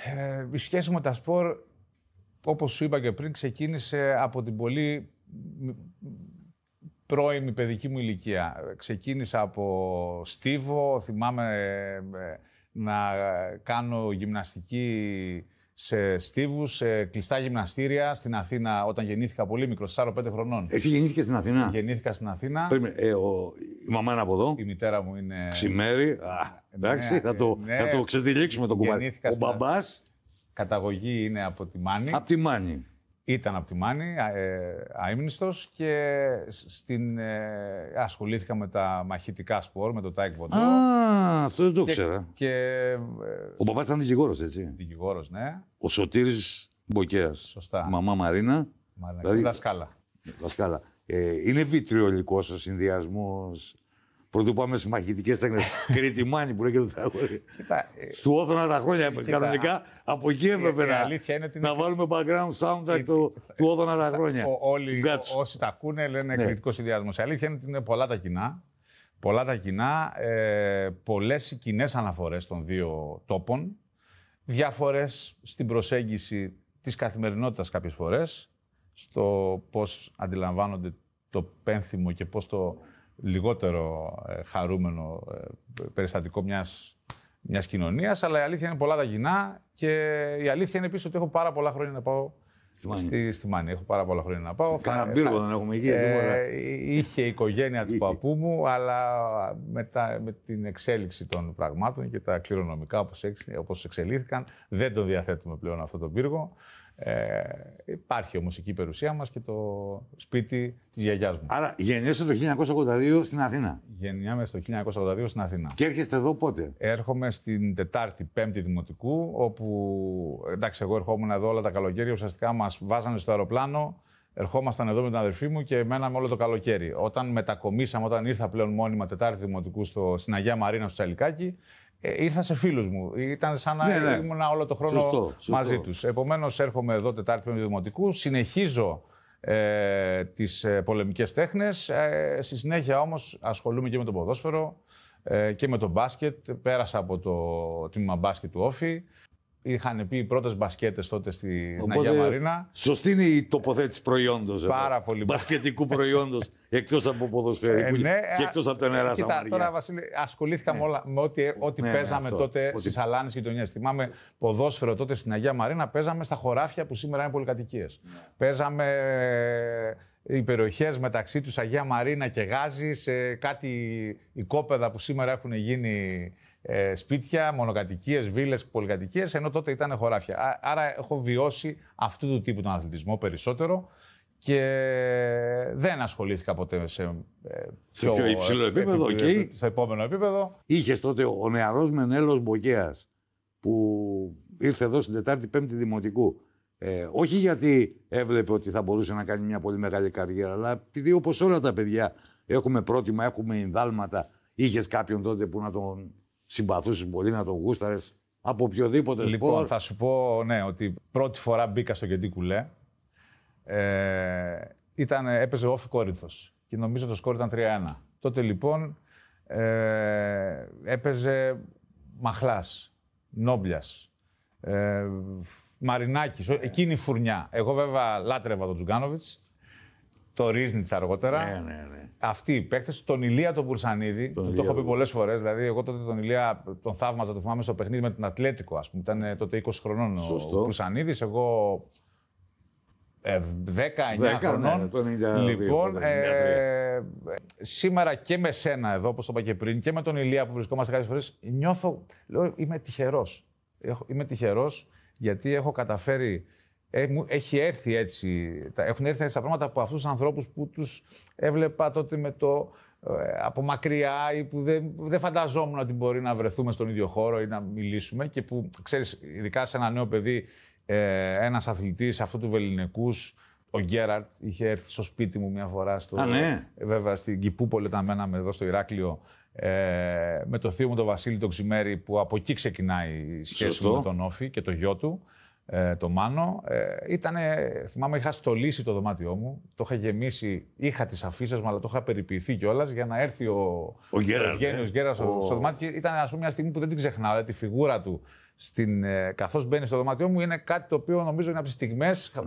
Η σχέση με τα σπορ, όπως σου είπα και πριν, ξεκίνησε από την πολύ πρώιμη παιδική μου ηλικία. Ξεκίνησα από στίβο, θυμάμαι να κάνω γυμναστική σε στίβους, σε κλειστά γυμναστήρια στην Αθήνα όταν γεννήθηκα πολύ μικρό, 4-5 χρονών. Εσύ γεννήθηκες στην Αθήνα? Γεννήθηκα στην Αθήνα. Η μαμά είναι από εδώ. Η μητέρα μου είναι. Ξημέρι. Εντάξει, θα το ξετυλίξουμε το κουμπάρι. Ο μπαμπάς. Καταγωγή είναι από τη Μάνη. Από τη Μάνη. Ήταν από τη Μάνη, αείμνηστος και ασχολήθηκα με τα μαχητικά σπορ, με το taekwondo. Αυτό δεν το ήξερα. Ο παπάς ήταν δικηγόρος, έτσι. Δικηγόρος, ναι. Ο Σωτήρης Μποκέας. Σωστά. Μαμά Μαρίνα. Δηλαδή, δασκάλα. Είναι βιτριολικός ο συνδυασμός. Πρωτού πάμε στις μαχητικές τέχνες. Κρήτη Μάνη που λέγεται το τραγούδι. Στου Όθωνα τα χρόνια. Κανονικά από εκεί έπρεπε να βάλουμε background soundtrack του Όθωνα τα χρόνια. Όλοι όσοι τα ακούνε λένε κριτικό συνδυασμό. Η αλήθεια είναι ότι είναι πολλά τα κοινά. Πολλές κοινές αναφορές των δύο τόπων. Διαφορές στην προσέγγιση της καθημερινότητας κάποιες φορές. Στο πώς αντιλαμβάνονται το πένθυμο και πώς το λιγότερο χαρούμενο περιστατικό μιας κοινωνίας, αλλά η αλήθεια είναι πολλά τα κοινά και η αλήθεια είναι επίσης ότι έχω πάρα πολλά χρόνια να πάω στη Μάνη. Έχω πάρα πολλά χρόνια να πάω. Κανένα πύργο δεν έχουμε εκεί. Είχε η οικογένεια του παππού μου, αλλά με την εξέλιξη των πραγμάτων και τα κληρονομικά όπως εξελίχθηκαν, δεν τον διαθέτουμε πλέον αυτό το πύργο. Υπάρχει όμως εκεί η περιουσία μας και το σπίτι της γιαγιάς μου. Άρα γεννιέσαι το 1982 στην Αθήνα. Γεννιάμαι το 1982 στην Αθήνα. Και έρχεστε εδώ πότε? Έρχομαι στην Τετάρτη-Πέμπτη Δημοτικού, όπου εντάξει, εγώ ερχόμουν εδώ όλα τα καλοκαίρια. Ουσιαστικά μας βάζανε στο αεροπλάνο, ερχόμασταν εδώ με την αδερφή μου και μέναμε όλο το καλοκαίρι. Όταν μετακομίσαμε, όταν ήρθα πλέον μόνιμα Τετάρτη Δημοτικού στην Αγία Μαρίνα στο Τσαλικάκι, ήρθα σε φίλους μου. Ήταν σαν να ήμουν όλο το χρόνο μαζί τους. Επομένως, έρχομαι εδώ Τετάρτη Δημοτικού, συνεχίζω τις πολεμικές τέχνες. Στη συνέχεια όμως ασχολούμαι και με το ποδόσφαιρο και με το μπάσκετ. Πέρασα από το τμήμα μπάσκετ του Όφη. Είχαν πει οι πρώτες μπασκέτες τότε στην Αγία Μαρίνα. Σωστή είναι η τοποθέτηση προϊόντος. Πάρα πολύ. Μπασκετικού προϊόντος, εκτός από ποδοσφαιρικού και εκτός από τα νερά Σαμαριά. Τώρα, Βασίλη, ασχολήθηκα με ό,τι παίζαμε τότε στις Αλάνες γειτονιές. Θυμάμαι ποδόσφαιρο τότε στην Αγία Μαρίνα, παίζαμε στα χωράφια που σήμερα είναι πολυκατοικίες. Παίζαμε οι περιοχές μεταξύ τους Αγία Μαρίνα και Γάζη, σε κάτι οικόπεδα που σήμερα έχουν γίνει σπίτια, μονοκατοικίες, βίλες, πολυκατοικίες, ενώ τότε ήταν χωράφια. Άρα έχω βιώσει αυτού του τύπου τον αθλητισμό περισσότερο και δεν ασχολήθηκα ποτέ σε πιο υψηλό επίπεδο. Στο επόμενο επίπεδο. Είχες τότε ο νεαρός Μενέλος Μποκέας που ήρθε εδώ στην Τετάρτη-Πέμπτη Δημοτικού. Όχι γιατί έβλεπε ότι θα μπορούσε να κάνει μια πολύ μεγάλη καριέρα, αλλά επειδή όπως όλα τα παιδιά έχουμε πρότιμα, έχουμε ενδάλματα, είχες κάποιον τότε που να τον συμπαθούσες πολύ, να τον γούσταρες από οποιοδήποτε σπορ? Λοιπόν, θα σου πω ότι πρώτη φορά μπήκα στο Κεντή Κουλέ. Έπαιζε Όφη Κόρινθος και νομίζω το σκορ ήταν 3-1. Τότε λοιπόν έπαιζε Μαχλάς, Νόμπλιας, Μαρινάκης, εκείνη η φουρνιά. Εγώ βέβαια λάτρευα τον Τζουγκάνοβιτς, το Ρίζνιτς αργότερα. Ναι. Αυτοί οι παίκτες, τον Ηλία τον Μπουρσανίδη, το έχω πει πολλές φορές. Δηλαδή, εγώ τότε τον Ηλία τον θαύμαζα, το θυμάμαι στο παιχνίδι με την Ατλέτικο, ας πούμε. Ήταν τότε 20 χρονών ο Μπουρσανίδης, εγώ 19 χρονών. Λοιπόν, σήμερα και με σένα εδώ, όπως το είπα και πριν, και με τον Ηλία που βρισκόμαστε κάποιες φορές, νιώθω, λέω, είμαι τυχερός. Είμαι τυχερός γιατί έχω καταφέρει. Έχουν έρθει έτσι τα πράγματα από αυτούς τους ανθρώπους που τους έβλεπα τότε από μακριά ή που δεν φανταζόμουν ότι μπορεί να βρεθούμε στον ίδιο χώρο ή να μιλήσουμε και που, ξέρεις, ειδικά σε ένα νέο παιδί, ένας αθλητής αυτού του Βεληνικούς, ο Γκέραρτ, είχε έρθει στο σπίτι μου μια φορά, βέβαια στην Κηπούπολη, όταν μέναμε εδώ στο Ηράκλειο, με το θείο μου τον Βασίλη τον Ξημέρη, που από εκεί ξεκινάει η σχέση μου με τον Όφη και το γιο του. Το Μάνο. Θυμάμαι, είχα στολίσει το δωμάτιό μου, το είχα γεμίσει, είχα τις αφίσες μου, αλλά το είχα περιποιηθεί κιόλας για να έρθει ο Ευγένιος Γκέρας στο δωμάτιο. Ήταν, ας πούμε, μια στιγμή που δεν την ξεχνάω, τη φιγούρα του καθώς μπαίνει στο δωμάτιό μου είναι κάτι το οποίο νομίζω είναι από τις στιγμές